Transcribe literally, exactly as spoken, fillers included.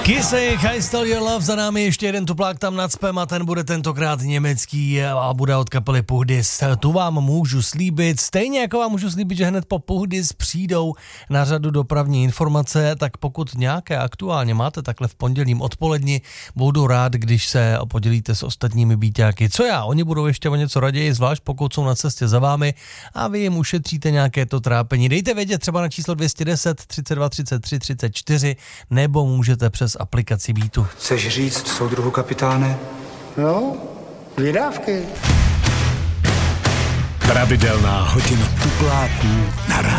Kissing, I Stole Your Love, za námi ještě jeden tuplák tam nad spem a ten bude tentokrát německý a bude od kapely Puhdis. Tu vám můžu slíbit, stejně jako vám můžu slíbit, že hned po Puhdis přijdou na řadu dopravní informace, tak pokud nějaké aktuálně máte takhle v pondělím odpoledni, budu rád, když se podělíte s ostatními býťáky. Co já, oni budou ještě o něco raději, zvlášť pokud jsou na cestě za vámi a vy jim ušetříte nějaké to trápení. Dejte vědět třeba na číslo dvě stě deset, třicet dva, třicet tři, třicet čtyři nebo můžete přes aplikaci Beatu. Chceš říct soudruhu kapitáne? No, vydávky. Pravidelná hodina tupláků na rádiu.